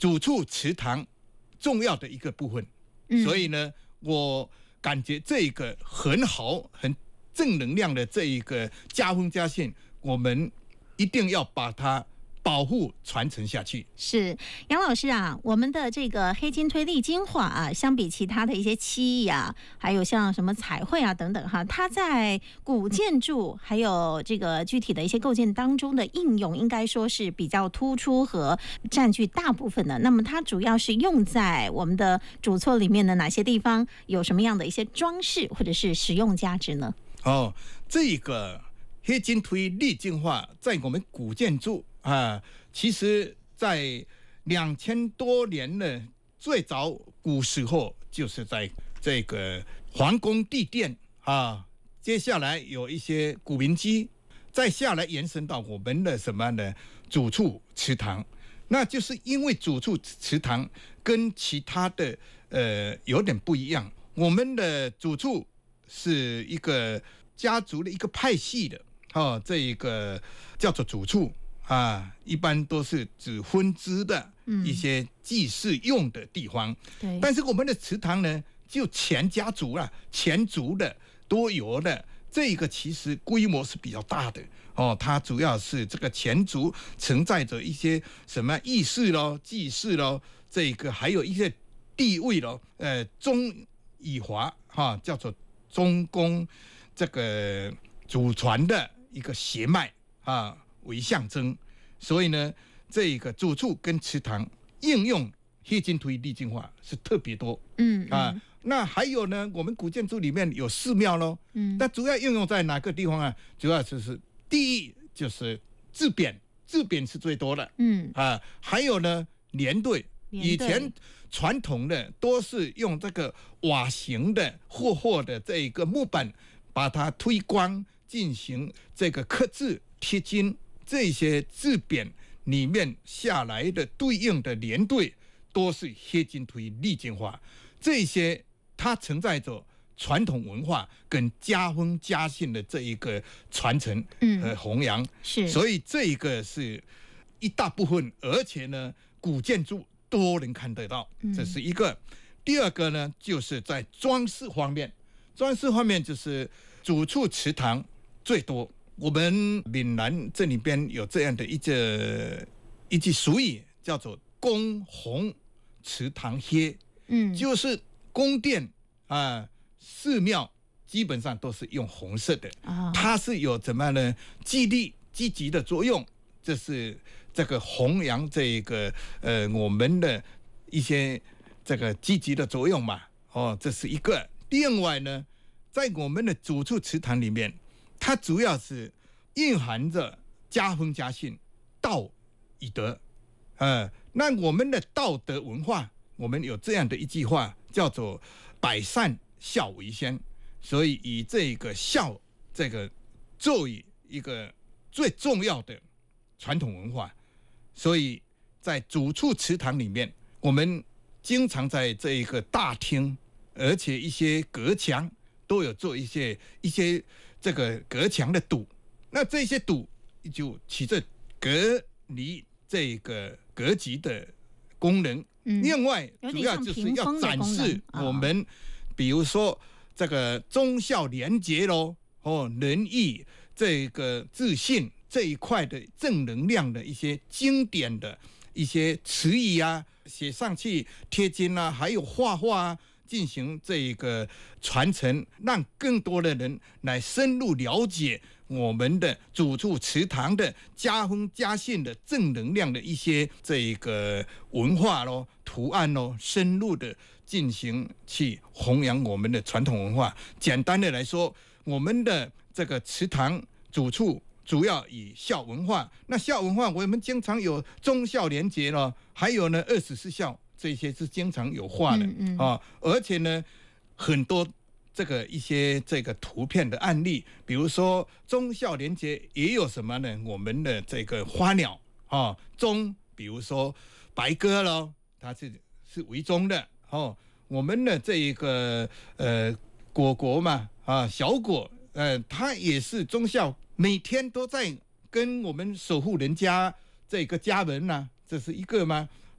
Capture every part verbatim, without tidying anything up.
主厝祠堂重要的一个部分。嗯、所以呢，我感觉这个很好、很正能量的这一个家风家训，我们一定要把它保护传承下去。 是杨老师啊，我们的这个黑金推历金画啊，相比其他的一些漆艺啊，还有像什么彩绘啊等等哈，它在古建筑还有这个具体的一些构建当中的应用，应该说是比较突出和占据大部分的。那么它主要是用在我们的主厝里面的哪些地方？有什么样的一些装饰或者是实用价值呢？ 哦，这个黑金推历金画在我们古建筑啊，其实在两千多年呢，最早古时候就是在这个皇宫地殿啊，接下来有一些古民居，再下来延伸到我们的什么呢？主厝祠堂。那就是因为主厝祠堂跟其他的呃有点不一样，我们的主厝是一个家族的一个派系的，哦，这一个叫做主厝啊，一般都是指分支的一些祭祀用的地方。嗯、但是我们的祠堂呢，就全家族啦，全族的都有的。这个其实规模是比较大的哦，它主要是这个全族承载着一些什么仪式咯、祭祀咯，这个还有一些地位咯，呃，宗以华哈，叫做中宫这个祖传的一个血脉啊为象征，所以呢，这个主厝跟祠堂应用黑金推历金画是特别多，嗯啊。那还有呢，我们古建筑里面有寺庙咯，嗯，那主要应用在哪个地方啊？主要就是第一就是制匾，制匾是最多的，嗯啊，还有呢连队，以前传统的都是用这个瓦形的厚厚的这一个木板，把它推光进行这个刻字贴金，这些制匾里面下来的对应的连队都是黑金推历金画，这些。它承载着传统文化跟家风家训的这一个传承和弘扬，嗯、是，所以这一个是一大部分，而且呢，古建筑都能看得到，这是一个。嗯、第二个呢，就是在装饰方面，装饰方面就是主厝祠堂最多。我们闽南这里边有这样的一个一句俗语，叫做“宫红祠堂黑”，嗯，就是宫殿啊、寺庙基本上都是用红色的，它是有怎么样呢？激励积极的作用，这是这个弘扬这个呃我们的一些这个积极的作用嘛。哦，这是一个。另外呢，在我们的主厝祠堂里面，它主要是蕴含着家风家训、道以德。呃，那我们的道德文化，我们有这样的一句话，叫做“百善孝为先”，所以以这个孝这个作为一个最重要的传统文化，所以在主厝祠堂里面，我们经常在这一个大厅，而且一些隔墙都有做一些一些这个隔墙的堵，那这些堵就起着隔离这个格局的功能。嗯、另外，主要就是要展示我们，比如说这个忠孝廉洁咯，哦，仁义这个自信这一块的正能量的一些经典的一些词语啊，写上去贴金啊，还有画画啊，进行这个传承，让更多的人来深入了解我们的主厝祠堂的家风家训的正能量的一些这个文化咯、图案咯，深入的进行去弘扬我们的传统文化。简单的来说，我们的这个祠堂主厝主要以孝文化，那孝文化我们经常有忠孝廉洁咯，还有呢二十四孝，这些是经常有画的，嗯嗯啊，而且呢很多这个一些这个图片的案例，比如说忠孝廉洁也有什么呢？我们的这个花鸟啊，忠，比如说白鸽咯，它是是为忠的哦。我们的这一个呃果果嘛啊，小果呃，它也是忠孝，每天都在跟我们守护人家这个家人呐、啊，这是一个吗？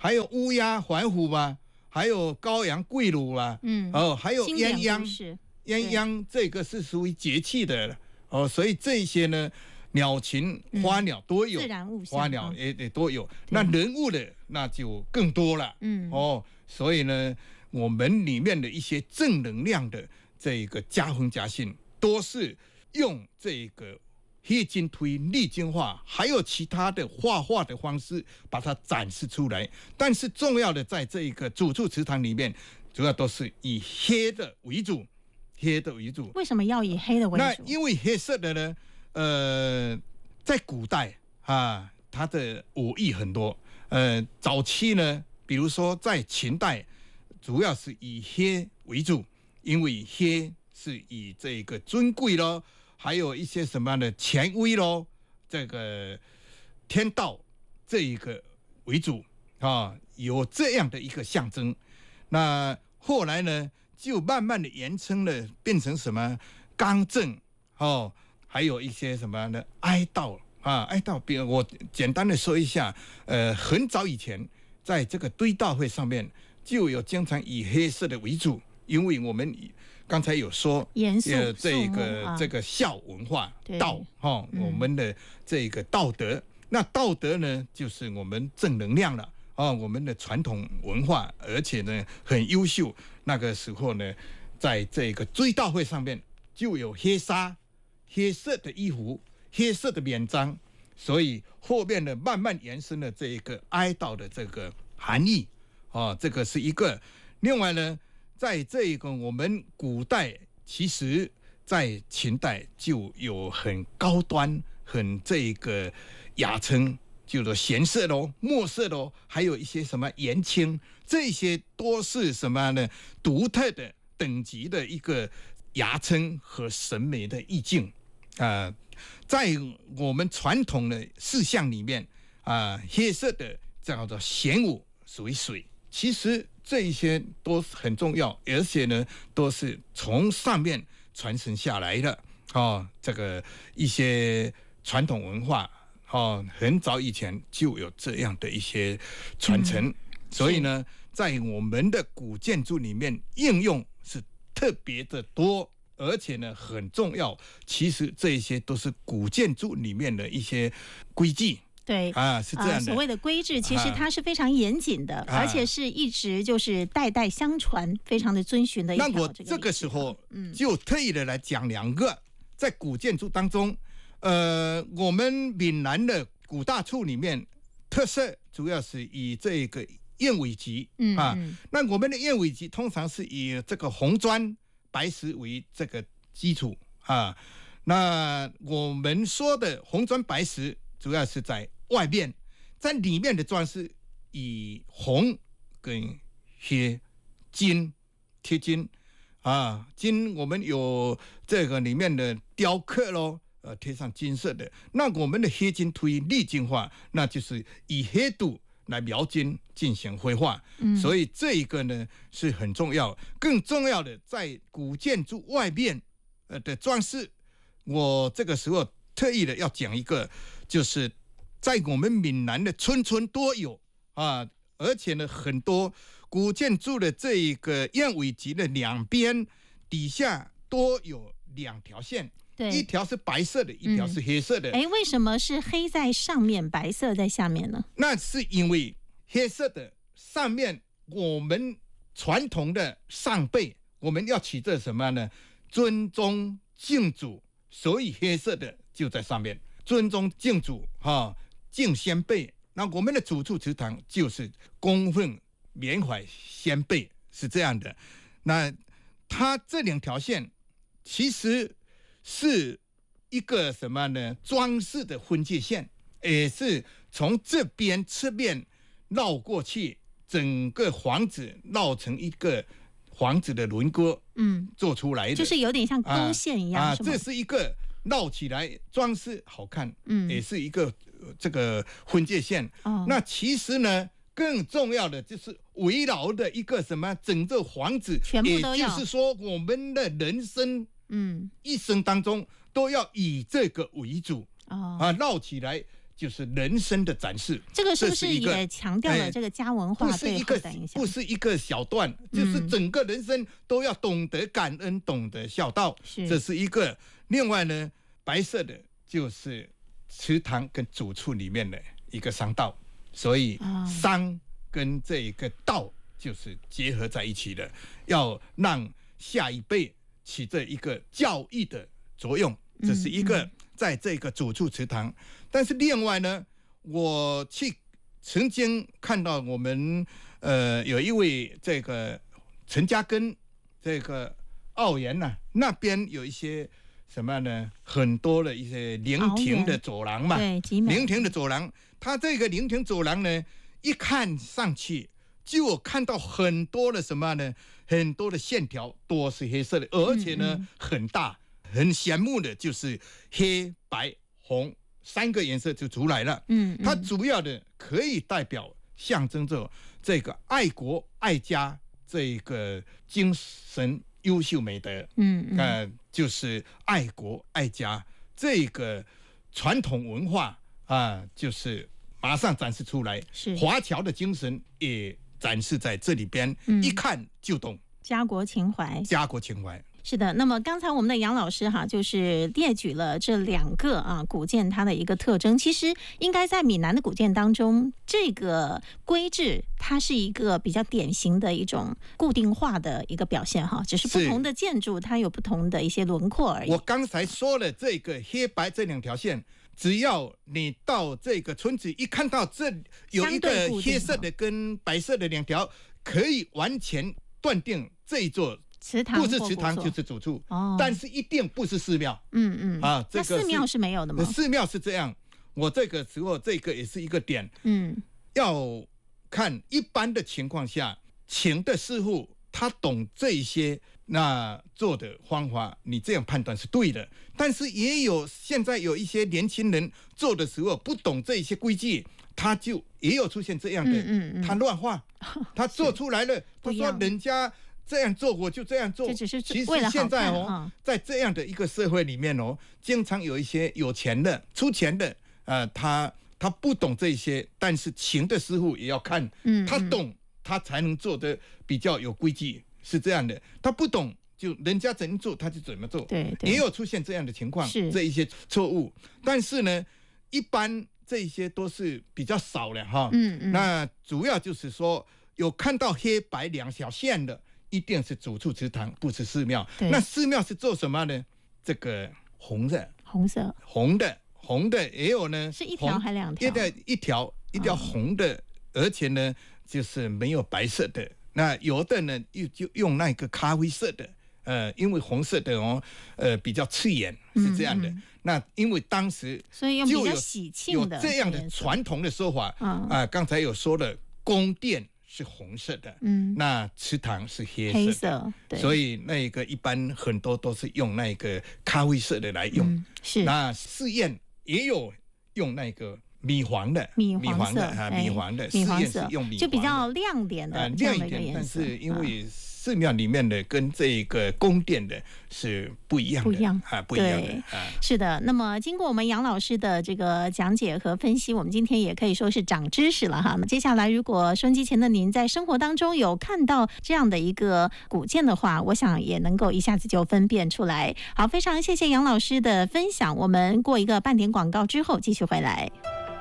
还有乌鸦环虎吧，还有羔羊跪乳啦，嗯，哦，还有鸳鸯，鸳鸯这个是属于节气的哦，所以这些呢，鸟禽花鸟都有， 自然物象花鸟也也都有。那人物的那就更多了，嗯，哦，所以呢，我们里面的一些正能量的这个加分加性，都是用这个黑金推历经画，还有其他的画画的方式把它展示出来。但是重要的在这个主柱祠堂里面，主要都是以黑的为主，黑的为主。 为什么要以黑的为主？ 那因为黑色的呢，呃，在古代啊，它的武艺很多。呃，早期呢，比如说在秦代，主要是以黑为主，因为黑是以这个尊贵咯。还有一些什么样的权威咯，这个天道这一个为主啊，有这样的一个象征。那后来呢，就慢慢的延伸了，变成什么刚正哦，还有一些什么样的哀悼啊，哀悼。比如我简单的说一下，呃，很早以前在这个堆悼会上面就有经常以黑色的为主，因为我们刚才有说， 严肃这个、啊、这个孝文化道哈、嗯，我们的这个道德，那道德呢，就是我们正能量了啊，我们的传统文化，而且呢很优秀。那个时候呢，在这个追悼会上面就有黑纱、黑色的衣服、黑色的冕章，所以后面呢慢慢延伸了这一个哀悼的这个含义啊，这个是一个。另外呢，在这个我们古代，其实在秦代就有很高端、很这个雅称，就是闲色咯、墨色咯，还有一些什么颜青，这些都是什么呢？独特的等级的一个雅称和审美的意境啊、呃，在我们传统的事项里面啊、呃，黑色的叫做玄武，属于水，其实这一些都很重要，而且呢，都是从上面传承下来的哦。这个一些传统文化哦，很早以前就有这样的一些传承，嗯、所以呢，在我们的古建筑里面应用是特别的多，而且呢很重要。其实这一些都是古建筑里面的一些规矩。 对啊，是这样的。呃、 所谓的规制，其实它是非常严谨的，啊、而且是一直就是代代相传，非常的遵循的一条。 那我这个时候就特意的来讲两个，在古建筑当中，呃，我们闽南的古大厝里面特色主要是以这个燕尾脊、嗯、啊，那我们的燕尾脊通常是以这个红砖白石为这个基础啊，那我们说的红砖白石主要是在外面，在里面的装饰以红跟黑金贴金啊，金我们有这个里面的雕刻咯，呃，贴上金色的。那我们的黑金推历金画，那就是以黑度来描金进行绘画，嗯、所以这一个呢是很重要。更重要的，在古建筑外面呃的装饰，我这个时候特意的要讲一个，就是在我们闽南的村村都有啊，而且呢，很多古建筑的这一个燕尾脊的两边底下都有两条线，对，一条是白色的，一条是黑色的。 哎、嗯，为什么是黑在上面，白色在下面呢？ 那是因为黑色的上面，我们传统的上辈，我们要起这什么呢？尊重敬祖，所以黑色的就在上面。尊重敬祖哈，敬先辈。那我们的主柱祠堂就是供奉缅怀先辈，是这样的。那它这两条线其实是一个什么呢？装饰的分界线，也是从这边侧面绕过去，整个房子绕成一个房子的轮廓，嗯，做出来的， 就是有点像勾线一样， 啊，是啊，这是一个绕起来装饰好看，嗯，也是一个、呃、这个分界线。哦，那其实呢，更重要的就是围绕的一个什么，整个房子， 全部都要， 也就是说，我们的人生，嗯，一生当中都要以这个为主，哦，啊，绕起来就是人生的展示。 这个是不是也强调了这个家文化对后代影响？ 不是一个小段，就是整个人生都要懂得感恩，懂得孝道，这是一个。另外呢，白色的就是祠堂跟主厝里面的一个商道，所以商跟这一个道就是结合在一起的，要让下一辈起这一个教育的作用，这是一个在这个主厝祠堂。但是另外呢，我去曾经看到我们呃有一位这个陈嘉庚这个澳园呐、啊，那边有一些什么呢？很多的一些陵亭的走廊嘛，陵亭的走廊，它这个陵亭走廊呢，一看上去就看到很多的什么呢？很多的线条都是黑色的，而且呢、嗯嗯、很大，很显目的就是黑白红三个颜色就出来了。嗯，嗯它主要的可以代表象征着这个爱国爱家这个精神优秀美德。嗯嗯，呃，就是爱国爱家这个传统文化啊、呃，就是马上展示出来。是华侨的精神也展示在这里边，嗯、一看就懂家国情怀。 家国情怀。 是的，那么刚才我们的杨老师哈，就是列举了这两个啊古建它的一个特征。其实应该在闽南的古建当中，这个规制它是一个比较典型的一种固定化的一个表现哈，只是不同的建筑它有不同的一些轮廓而已。 我刚才说了这个黑白这两条线，只要你到这个村子一看到这有一个黑色的跟白色的两条，可以完全断定这一座祠堂不是祠堂就是主厝、哦，但是一定不是寺庙。 嗯嗯啊，这个寺庙是没有的吗？ 寺庙是这样，我这个时候这个也是一个点。嗯，要看一般的情况下，请的师傅他懂这些，那做的方法你这样判断是对的。但是也有现在有一些年轻人做的时候不懂这些规矩，他就也有出现这样的，嗯嗯嗯他乱画，他做出来了，他说人家这样做我就这样做， 其实现在哦，在这样的一个社会里面哦，经常有一些有钱的出钱的，呃，他他不懂这些，但是请的师傅也要看，嗯，他懂他才能做的比较有规矩，是这样的。他不懂就人家怎么做他就怎么做， 对， 也有出现这样的情况，这一些错误。但是呢，一般这些都是比较少了哈，嗯嗯，那主要就是说有看到黑白两条线的。一定是主厝祠堂，不是寺庙。那寺庙是做什么呢？这个红的， 红色， 红的，红的也有呢。 是一条还两条？ 一条，一条红的，哦、而且呢，就是没有白色的。那有的呢，又就用那个咖啡色的，呃，因为红色的哦，呃，比较刺眼，是这样的。嗯嗯那因为当时所以用比较喜庆的有这样的传统的说法啊、呃，刚才有说了，宫殿是红色的，嗯，那祠堂是黑色的，黑色对，所以那个一般很多都是用那个咖啡色的来用，嗯、是。那寺院也有用那个米黄的， 米黄的啊，米黄的，寺院是用米黄的， 就比较亮点的，呃、 亮一点，但是因为寺庙里面的跟这个宫殿的是不一样的， 不一样啊，不一样的啊。是的，那么经过我们杨老师的这个讲解和分析，我们今天也可以说是长知识了哈。那接下来，如果收音机前的您在生活当中有看到这样的一个古建的话，我想也能够一下子就分辨出来。好，非常谢谢杨老师的分享。我们过一个半点广告之后继续回来。